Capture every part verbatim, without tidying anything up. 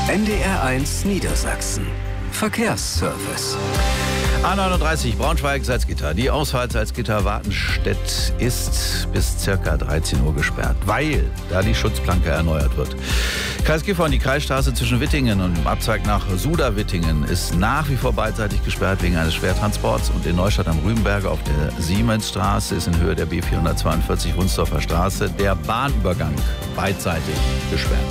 N D R eins Niedersachsen. Verkehrsservice. A neununddreißig Braunschweig-Salzgitter. Die Ausfahrt Salzgitter-Wartenstedt ist bis ca. dreizehn Uhr gesperrt, weil da die Schutzplanke erneuert wird. Kreis Gifhorn, die Kreisstraße zwischen Wittingen und dem Abzweig nach Suda-Wittingen ist nach wie vor beidseitig gesperrt wegen eines Schwertransports. Und in Neustadt am Rübenberge auf der Siemensstraße ist in Höhe der B vierhundertzweiundvierzig Wunsdorfer Straße der Bahnübergang beidseitig gesperrt.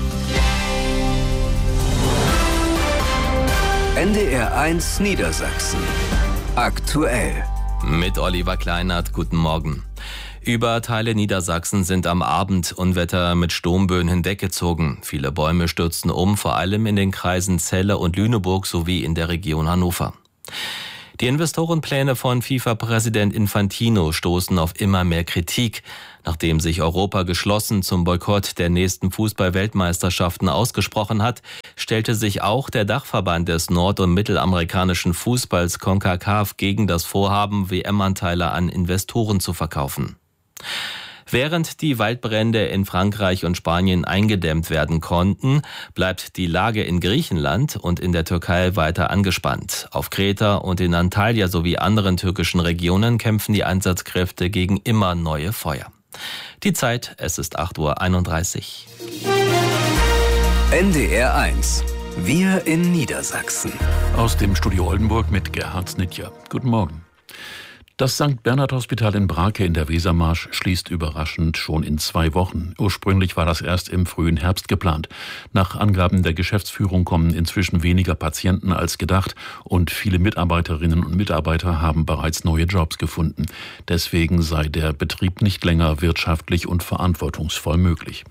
N D R eins Niedersachsen. Aktuell. Mit Oliver Kleinert, guten Morgen. Über Teile Niedersachsen sind am Abend Unwetter mit Sturmböen hinweggezogen. Viele Bäume stürzten um, vor allem in den Kreisen Celle und Lüneburg sowie in der Region Hannover. Die Investorenpläne von FIFA-Präsident Infantino stoßen auf immer mehr Kritik. Nachdem sich Europa geschlossen zum Boykott der nächsten Fußball-Weltmeisterschaften ausgesprochen hat, stellte sich auch der Dachverband des nord- und mittelamerikanischen Fußballs CONCACAF gegen das Vorhaben, W M-Anteile an Investoren zu verkaufen. Während die Waldbrände in Frankreich und Spanien eingedämmt werden konnten, bleibt die Lage in Griechenland und in der Türkei weiter angespannt. Auf Kreta und in Antalya sowie anderen türkischen Regionen kämpfen die Einsatzkräfte gegen immer neue Feuer. Die Zeit, es ist acht Uhr einunddreißig. N D R eins. Wir in Niedersachsen. Aus dem Studio Oldenburg mit Gerhard Snitjer. Guten Morgen. Das Sankt Bernhard Hospital in Brake in der Wesermarsch schließt überraschend schon in zwei Wochen. Ursprünglich war das erst im frühen Herbst geplant. Nach Angaben der Geschäftsführung kommen inzwischen weniger Patienten als gedacht und viele Mitarbeiterinnen und Mitarbeiter haben bereits neue Jobs gefunden. Deswegen sei der Betrieb nicht länger wirtschaftlich und verantwortungsvoll möglich.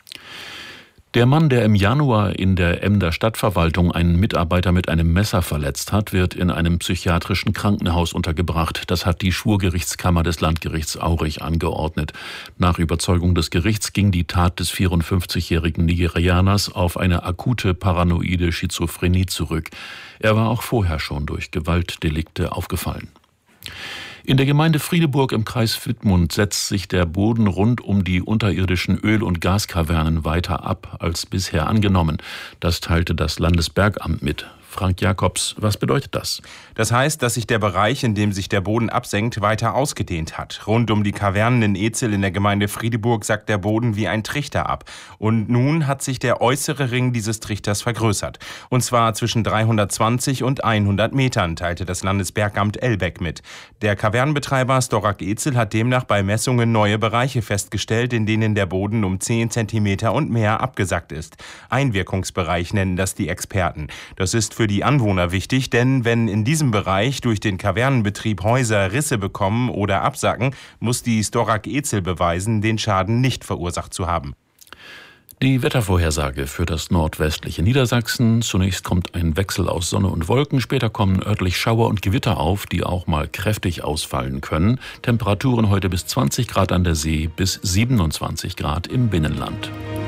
Der Mann, der im Januar in der Emder Stadtverwaltung einen Mitarbeiter mit einem Messer verletzt hat, wird in einem psychiatrischen Krankenhaus untergebracht. Das hat die Schwurgerichtskammer des Landgerichts Aurich angeordnet. Nach Überzeugung des Gerichts ging die Tat des vierundfünfzigjährigen Nigerianers auf eine akute paranoide Schizophrenie zurück. Er war auch vorher schon durch Gewaltdelikte aufgefallen. In der Gemeinde Friedeburg im Kreis Wittmund setzt sich der Boden rund um die unterirdischen Öl- und Gaskavernen weiter ab als bisher angenommen. Das teilte das Landesbergamt mit. Frank Jakobs, was bedeutet das? Das heißt, dass sich der Bereich, in dem sich der Boden absenkt, weiter ausgedehnt hat. Rund um die Kavernen in Ezel in der Gemeinde Friedeburg sackt der Boden wie ein Trichter ab. Und nun hat sich der äußere Ring dieses Trichters vergrößert. Und zwar zwischen dreihundertzwanzig und hundert Metern, teilte das Landesbergamt Elbeck mit. Der Kavernenbetreiber Storak Ezel hat demnach bei Messungen neue Bereiche festgestellt, in denen der Boden um zehn Zentimeter und mehr abgesackt ist. Einwirkungsbereich nennen das die Experten. Das ist für die Anwohner wichtig, denn wenn in diesem Bereich durch den Kavernenbetrieb Häuser Risse bekommen oder absacken, muss die Storak Ezel beweisen, den Schaden nicht verursacht zu haben. Die Wettervorhersage für das nordwestliche Niedersachsen. Zunächst kommt ein Wechsel aus Sonne und Wolken, später kommen örtlich Schauer und Gewitter auf, die auch mal kräftig ausfallen können. Temperaturen heute bis zwanzig Grad an der See, bis siebenundzwanzig Grad im Binnenland.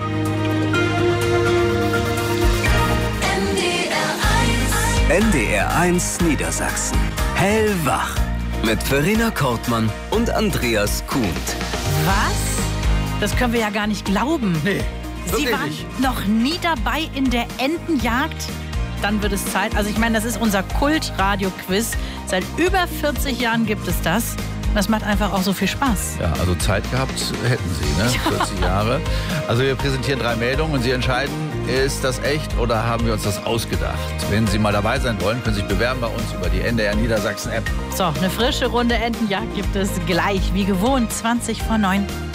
N D R eins Niedersachsen. Hellwach. Mit Verena Kortmann und Andreas Kuhnt. Was? Das können wir ja gar nicht glauben. Nee, Sie waren nicht. noch nie dabei in der Entenjagd? Dann wird es Zeit. Also ich meine, das ist unser Kult-Radio-Quiz. Seit über vierzig Jahren gibt es das. Das macht einfach auch so viel Spaß. Ja, also Zeit gehabt hätten Sie, ne? vierzig Jahre. Also wir präsentieren drei Meldungen und Sie entscheiden, ist das echt oder haben wir uns das ausgedacht? Wenn Sie mal dabei sein wollen, können Sie sich bewerben bei uns über die N D R Niedersachsen App. So, eine frische Runde Entenjagd gibt es gleich, wie gewohnt, zwanzig vor neun.